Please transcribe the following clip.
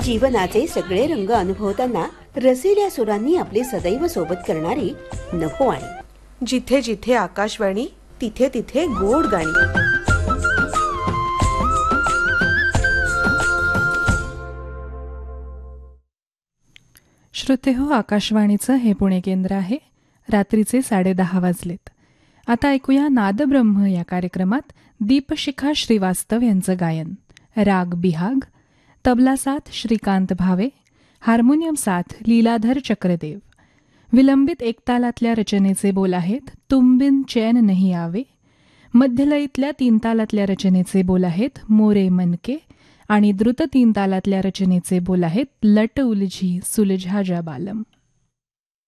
जीवनाचे सगळे रंग अनुभवताना रसिल्या सुरांनी आपले सदैव सोबत करणारी नभोवाणी. जिथे जिथे आकाशवाणी तिथे तिथे गोड गाणी. श्रोतेहो, आकाशवाणीचं हे पुणे केंद्र आहे. रात्रीचे 10:30 वाजलेत. आता ऐकूया नादब्रह्म या कार्यक्रमात दीपशिखा श्रीवास्तव यांचं गायन. राग बिहाग, तबला साथ श्रीकांत भावे, हार्मोनियम साथ लीलाधर चक्रदेव. विलंबित एकतालातल्या रचनेचे बोल आहेत तुम बिन चैन नहीं आवे. मध्यलयीतल्या 3 तालातल्या रचनेचे बोल आहेत मोरे मनके. आणि द्रुत 3 तालातल्या रचनेचे बोल आहेत लट उलझी सुलझा जा बालम.